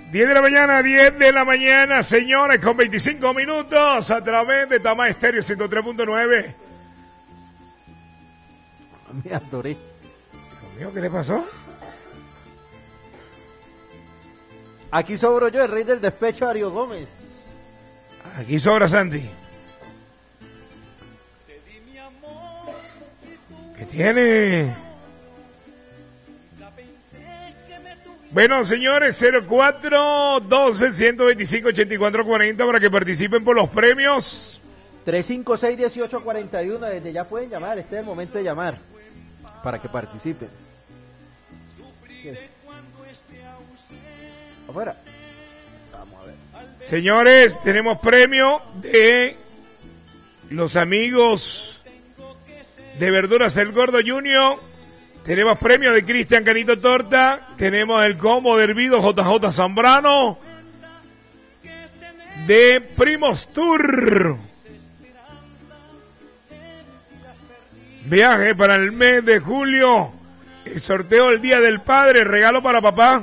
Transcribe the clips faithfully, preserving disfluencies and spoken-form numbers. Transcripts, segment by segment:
diez de la mañana, diez de la mañana, señores, con veinticinco minutos a través de Tama Estéreo ciento tres punto nueve. Me adoré. Dios mío, ¿qué le pasó? Aquí sobro yo, el rey del despecho, Ario Gómez. Aquí sobra Santi. ¿Qué tiene? Bueno, señores, cero cuatro doce, ciento veinticinco, ochenta y cuatro cuarenta para que participen por los premios. tres cinco seis, dieciocho cuarenta y uno, desde ya pueden llamar, este es el momento de llamar, para que participen. ¿Qué? Afuera. Vamos a ver. Señores, tenemos premio de los amigos de Verduras El Gordo Junior. Tenemos premio de Cristian Canito Torta. Tenemos el combo de hervido J J Zambrano de Primos Tour. Viaje para el mes de julio. El sorteo el Día del Padre. Regalo para papá.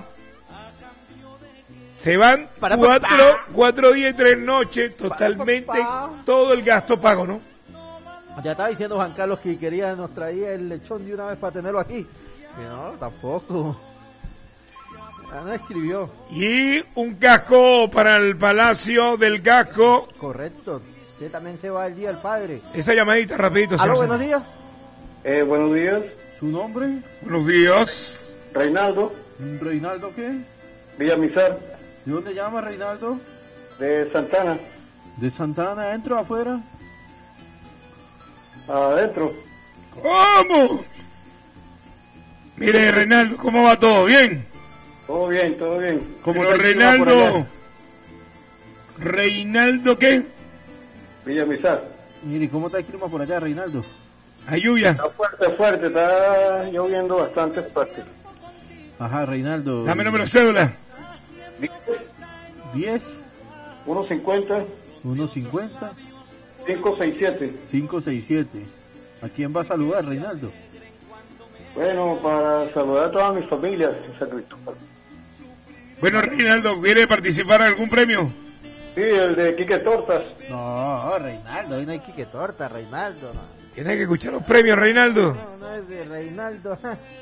Se van Para cuatro, papá. cuatro días y tres noches. Totalmente papá. todo el gasto pago, ¿no? Ya estaba diciendo Juan Carlos que quería, nos traía el lechón de una vez para tenerlo aquí. Y no, tampoco. Ya no escribió. Y un casco para el Palacio del Casco. Correcto. Que también se va el Día del Padre. Esa llamadita rapidito, Aló, señor. buenos días. Eh, buenos días, ¿Su nombre? Buenos días. Reinaldo, ¿Reinaldo qué? Villamizar, ¿De dónde llama Reinaldo? de Santana, ¿De Santana, adentro o afuera? adentro. ¿Cómo? Mire, Reinaldo, ¿cómo va todo? ¿Bien? Todo bien, todo bien. ¿Cómo Pero está el clima por allá? Reinaldo... ¿Reinaldo qué? Villamizar. Mire, ¿cómo está el clima por allá, Reinaldo? Hay lluvia. Está fuerte, fuerte, está lloviendo bastante fuerte. Ajá, Reinaldo. Dame número de cédula. diez, uno cincuenta, uno cincuenta, cinco sesenta y siete. cinco sesenta y siete. ¿A quién va a saludar, Reinaldo? Bueno, para saludar a todas mis familias en San Cristóbal. Bueno, Reinaldo, ¿quiere participar en algún premio? Sí, el de Quique Tortas. No, Reinaldo, hoy no hay Quique Torta, Reinaldo. No, Tiene que escuchar los premios, Reinaldo. no, no es de Reinaldo.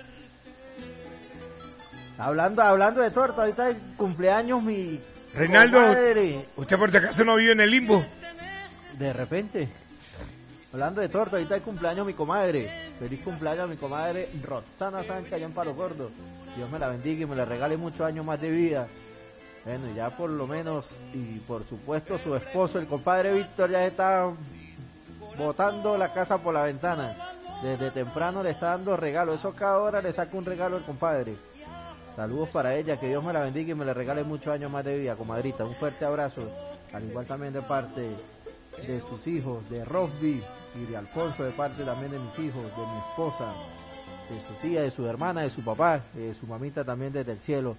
hablando, hablando de torta, ahorita es cumpleaños mi Reinaldo, comadre. usted por si acaso no vive en el limbo. De repente, hablando de torta, ahorita es cumpleaños mi comadre. Feliz cumpleaños a mi comadre Roxana Sánchez allá en Palo Gordo. Dios me la bendiga y me la regale muchos años más de vida. Bueno, ya por lo menos, y por supuesto su esposo, el compadre Víctor, ya está botando la casa por la ventana. Desde temprano le está dando regalo. Eso cada hora le saca un regalo al compadre. Saludos para ella, que Dios me la bendiga y me le regale muchos años más de vida, comadrita. Un fuerte abrazo, al igual también de parte de sus hijos, de Rosby y de Alfonso, de parte también de mis hijos, de mi esposa, de su tía, de su hermana, de su papá, de su mamita también desde el cielo.